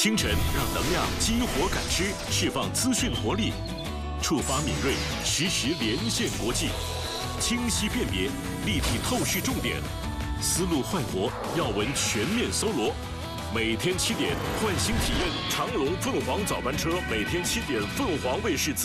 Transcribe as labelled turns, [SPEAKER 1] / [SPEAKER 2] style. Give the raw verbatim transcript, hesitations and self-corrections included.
[SPEAKER 1] 清晨让能量激活感知，释放资讯活力，触发敏锐，实时连线国际，清晰辨别，立体透视重点，思路焕活，要闻全面搜罗。每天七点，换新体验长荣凤凰早班车，每天七点，凤凰卫视自。